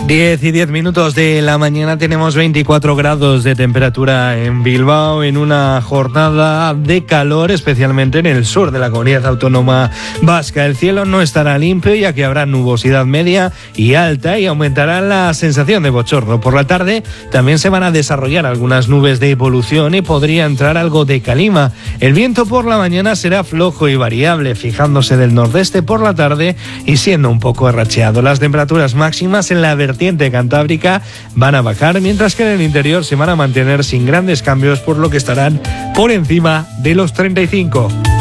10:10 de la mañana, tenemos 24 grados de temperatura en Bilbao, en una jornada de calor, especialmente en el sur de la comunidad autónoma vasca. El cielo no estará limpio, ya que habrá nubosidad media y alta, y aumentará la sensación de bochorno. Por la tarde también se van a desarrollar algunas nubes de evolución y podría entrar algo de calima. El viento por la mañana será flojo y variable, fijándose del nordeste por la tarde y siendo un poco arracheado. Las temperaturas máximas en la vertiente cantábrica van a bajar, mientras que en el interior se van a mantener sin grandes cambios, por lo que estarán por encima de los 35.